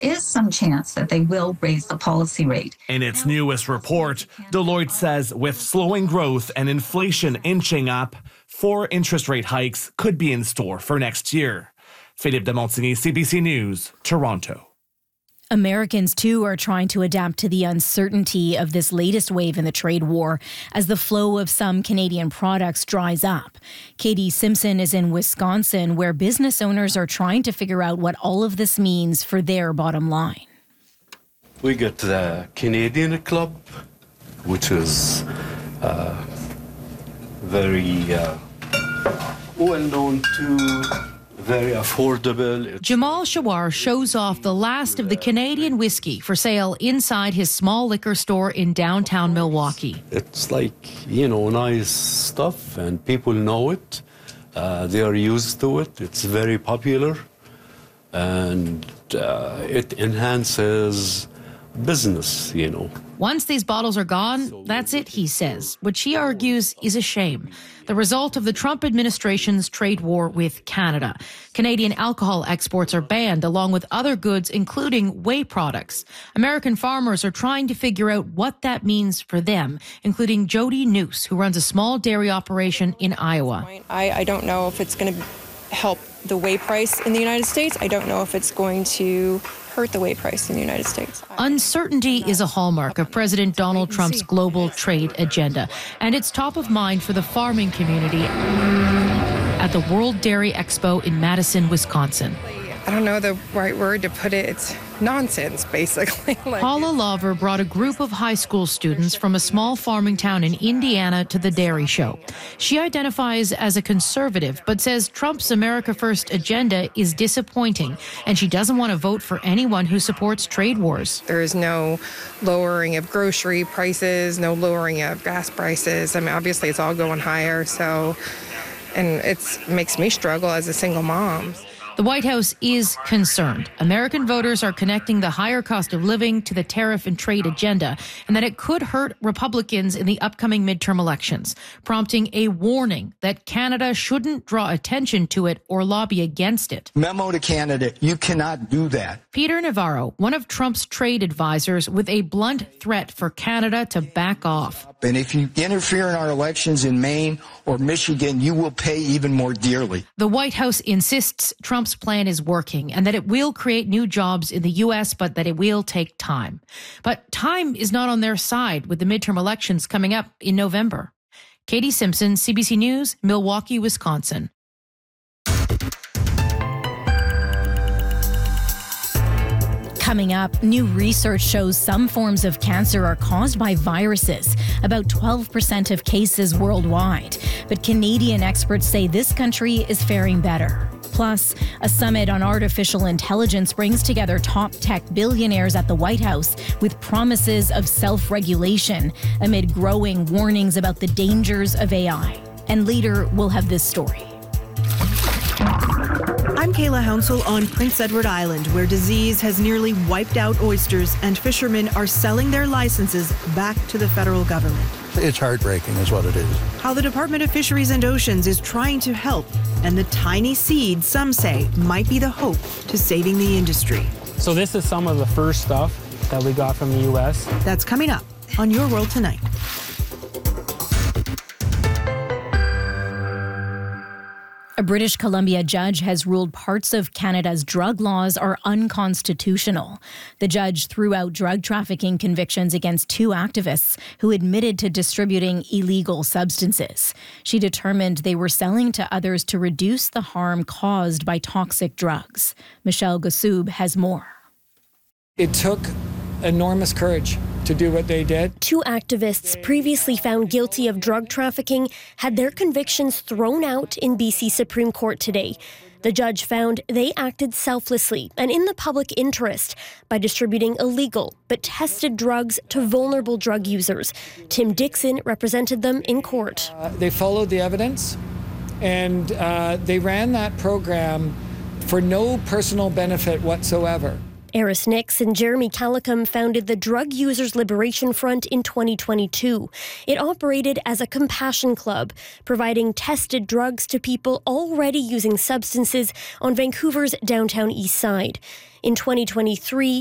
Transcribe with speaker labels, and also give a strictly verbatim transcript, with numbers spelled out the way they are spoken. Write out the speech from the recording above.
Speaker 1: is some chance that they will raise the policy rate.
Speaker 2: In its newest report, Deloitte says with slowing growth and inflation inching up, four interest rate hikes could be in store for next year. Philippe de Montigny, C B C News, Toronto.
Speaker 3: Americans, too, are trying to adapt to the uncertainty of this latest wave in the trade war as the flow of some Canadian products dries up. Katie Simpson is in Wisconsin, where business owners are trying to figure out what all of this means for their bottom line.
Speaker 4: We got the Canadian Club, which is uh, very uh, well known to... very affordable.
Speaker 5: Jamal Shawar shows off the last of the Canadian whiskey for sale inside his small liquor store in downtown Milwaukee.
Speaker 4: It's like, you know, nice stuff and people know it. Uh, they are used to it. It's very popular and uh, it enhances business, you know.
Speaker 5: Once these bottles are gone, that's it, he says, which he argues is a shame. The result of the Trump administration's trade war with Canada. Canadian alcohol exports are banned along with other goods, including whey products. American farmers are trying to figure out what that means for them, including Jody Noose, who runs a small dairy operation in Iowa.
Speaker 6: I, I don't know if it's going to help the whey price in the United States. I don't know if it's going to hurt the whey price in the United States.
Speaker 5: Uncertainty is a hallmark of President Donald Trump's global trade agenda, and it's top of mind for the farming community at the World Dairy Expo in Madison, Wisconsin.
Speaker 7: I don't know the right word to put it. It's nonsense, basically. Like,
Speaker 5: Paula Lover brought a group of high school students from a small farming town in Indiana to the dairy show. She identifies as a conservative, but says Trump's America First agenda is disappointing, and she doesn't want to vote for anyone who supports trade wars.
Speaker 7: There is no lowering of grocery prices, no lowering of gas prices. I mean, obviously, it's all going higher, so, and it makes me struggle as a single mom.
Speaker 5: The White House is concerned. American voters are connecting the higher cost of living to the tariff and trade agenda, and that it could hurt Republicans in the upcoming midterm elections, prompting a warning that Canada shouldn't draw attention to it or lobby against it.
Speaker 8: Memo to Canada, you cannot do that.
Speaker 5: Peter Navarro, one of Trump's trade advisors, with a blunt threat for Canada to back off.
Speaker 8: And if you interfere in our elections in Maine or Michigan, you will pay even more dearly.
Speaker 5: The White House insists Trump's plan is working and that it will create new jobs in the U S, but that it will take time. But time is not on their side with the midterm elections coming up in November. Katie Simpson, C B C News, Milwaukee, Wisconsin.
Speaker 3: Coming up, new research shows some forms of cancer are caused by viruses, about twelve percent of cases worldwide. But Canadian experts say this country is faring better. Plus, a summit on artificial intelligence brings together top tech billionaires at the White House with promises of self-regulation amid growing warnings about the dangers of A I. And later, we'll have this story.
Speaker 9: I'm Kayla Hounsel on Prince Edward Island, where disease has nearly wiped out oysters and fishermen are selling their licenses back to the federal government.
Speaker 10: It's heartbreaking is what it is.
Speaker 9: How the Department of Fisheries and Oceans is trying to help, and the tiny seed, some say, might be the hope to saving the industry.
Speaker 11: So this is some of the first stuff that we got from the U S.
Speaker 9: That's coming up on Your World Tonight.
Speaker 3: A British Columbia judge has ruled parts of Canada's drug laws are unconstitutional. The judge threw out drug trafficking convictions against two activists who admitted to distributing illegal substances. She determined they were selling to others to reduce the harm caused by toxic drugs. Michelle Gassoub has more.
Speaker 12: It took enormous courage to do what they did.
Speaker 13: Two activists previously found guilty of drug trafficking had their convictions thrown out in B C Supreme Court today. The judge found they acted selflessly and in the public interest by distributing illegal but tested drugs to vulnerable drug users. Tim Dixon represented them in court.
Speaker 12: Uh, they followed the evidence, and uh, they ran that program for no personal benefit whatsoever.
Speaker 13: Eris Nix and Jeremy Calicum founded the Drug Users Liberation Front in twenty twenty-two. It operated as a compassion club, providing tested drugs to people already using substances on Vancouver's downtown east side. In twenty twenty-three,